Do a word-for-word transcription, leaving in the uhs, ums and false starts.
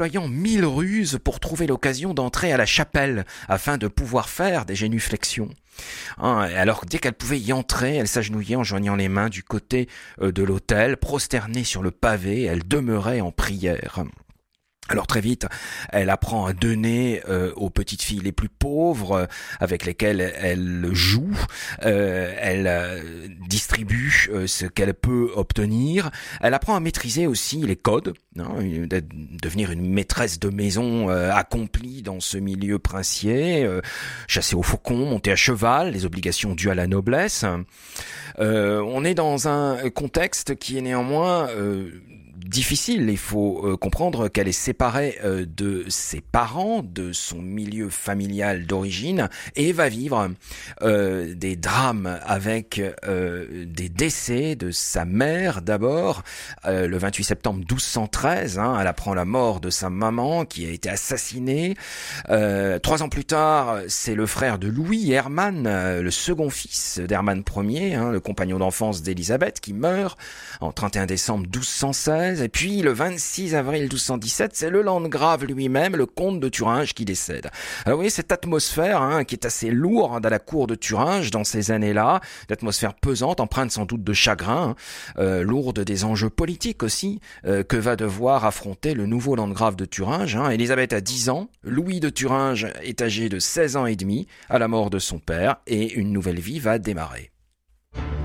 déployant mille ruses pour trouver l'occasion d'entrer à la chapelle afin de pouvoir faire des génuflexions. Hein, alors dès qu'elle pouvait y entrer, elle s'agenouillait en joignant les mains du côté euh, de l'autel, prosternée sur le pavé, elle demeurait en prière. Alors très vite, elle apprend à donner euh, aux petites filles les plus pauvres euh, avec lesquelles elle joue, euh, elle euh, distribue euh, ce qu'elle peut obtenir, elle apprend à maîtriser aussi les codes, hein, de, devenir une maîtresse de maison euh, accomplie dans ce milieu princier, euh, chasser au faucon, monter à cheval, les obligations dues à la noblesse. Euh, on est dans un contexte qui est néanmoins... Euh, difficile. Il faut euh, comprendre qu'elle est séparée euh, de ses parents, de son milieu familial d'origine, et va vivre euh, des drames avec euh, des décès de sa mère d'abord. Euh, le vingt-huit septembre douze cent treize, hein, elle apprend la mort de sa maman qui a été assassinée. Euh, trois ans plus tard, c'est le frère de Louis, Hermann, euh, le second fils d'Hermann Ier, hein, le compagnon d'enfance d'Élisabeth, qui meurt en trente et un décembre douze cent seize. Et puis, le vingt-six avril douze cent dix-sept, c'est le landgrave lui-même, le comte de Thuringe, qui décède. Alors, vous voyez, cette atmosphère hein, qui est assez lourde à la cour de Thuringe dans ces années-là, une atmosphère pesante, empreinte sans doute de chagrin, hein, euh, lourde des enjeux politiques aussi, euh, que va devoir affronter le nouveau landgrave de Thuringe. Hein. Élisabeth a dix ans, Louis de Thuringe est âgé de seize ans et demi, à la mort de son père, et une nouvelle vie va démarrer.